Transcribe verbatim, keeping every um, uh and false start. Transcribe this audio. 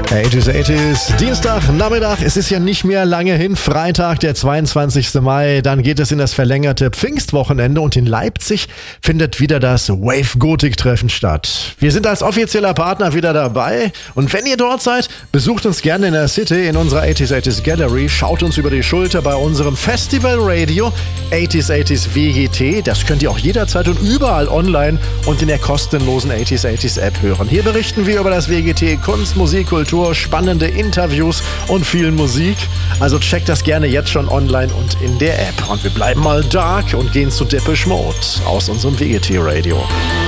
achtziger, achtziger, Dienstag, Nachmittag, es ist ja nicht mehr lange hin, Freitag, der zweiundzwanzigster Mai, dann geht es in das verlängerte Pfingstwochenende und in Leipzig findet wieder das Wave Gothic Treffen statt. Wir sind als offizieller Partner wieder dabei und wenn ihr dort seid, besucht uns gerne in der City in unserer achtziger, achtziger Gallery, schaut uns über die Schulter bei unserem Festival Radio achtziger, achtziger W G T, das könnt ihr auch jederzeit und überall online und in der kostenlosen achtziger, achtziger App hören. Hier berichten wir über das W G T, Kunst, Musik, Kultur, spannende Interviews und viel Musik. Also checkt das gerne jetzt schon online und in der App. Und wir bleiben mal dark und gehen zu Depeche Mode aus unserem W G T Radio.